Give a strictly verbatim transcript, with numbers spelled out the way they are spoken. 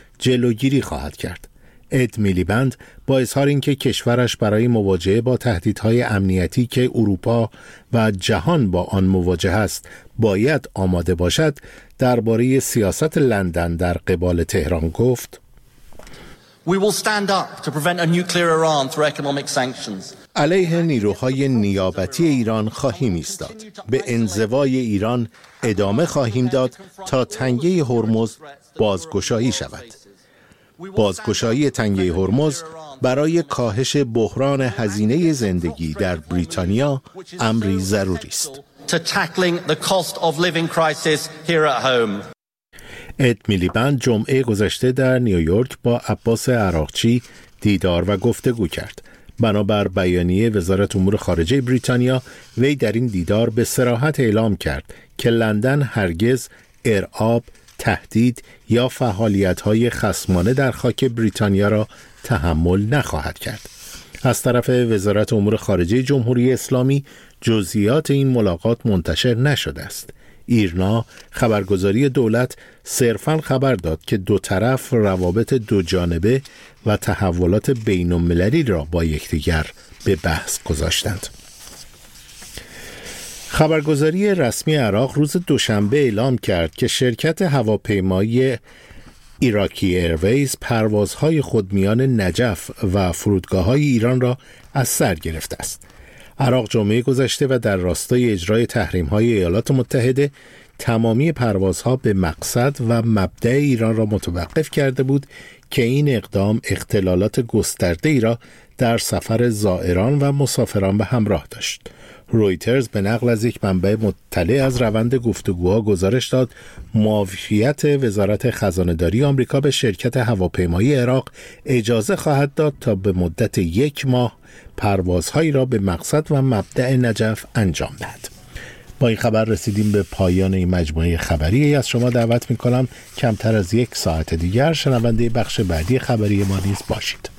جلوگیری خواهد کرد. اد میلیبند با اظهار اینکه کشورش برای مواجهه با تهدیدهای امنیتی که اروپا و جهان با آن مواجه است باید آماده باشد، درباره سیاست لندن در قبال تهران گفت: We will stand up to prevent a nuclear Iran through economic sanctions. علیه نیروهای نیابتی ایران خواهیم ایستاد. به انزوای ایران ادامه خواهیم داد تا تنگه هرمز بازگشایی شود. بازگشایی تنگه هرمز برای کاهش بحران هزینه زندگی در بریتانیا امری ضروری است. اد میلیبند جمعه گذشته در نیویورک با عباس عراقچی دیدار و گفتگو کرد. بنابر بیانیه وزارت امور خارجه بریتانیا، وی در این دیدار به صراحت اعلام کرد که لندن هرگز ارعاب، تهدید یا فعالیت‌های خصمانه در خاک بریتانیا را تحمل نخواهد کرد. از طرف وزارت امور خارجه جمهوری اسلامی جزئیات این ملاقات منتشر نشده است. ایرنا خبرگزاری دولت صرفاً خبر داد که دو طرف روابط دو جانبه و تحولات بین‌المللی را با یکدیگر به بحث گذاشتند. خبرگزاری رسمی عراق روز دوشنبه اعلام کرد که شرکت هواپیمایی ایراکی ایرویز پروازهای خود میان نجف و فرودگاه‌های ایران را از سر گرفته است. عراق جمعه گذشته و در راستای اجرای تحریم‌های ایالات متحده تمامی پروازها به مقصد و مبدأ ایران را متوقف کرده بود که این اقدام اختلالات گسترده‌ای را در سفر زائران و مسافران به همراه داشت. رویترز به نقل از یک منبع مطلع از روند گفتگوها گزارش داد معافیت وزارت خزانه‌داری آمریکا به شرکت هواپیمایی عراق اجازه خواهد داد تا به مدت یک ماه پروازهایی را به مقصد و مبدأ نجف انجام دهد. با این خبر رسیدیم به پایان این مجموعه خبری. از شما دعوت می‌کنم کمتر از یک ساعت دیگر شنونده بخش بعدی خبری ما نیز باشید.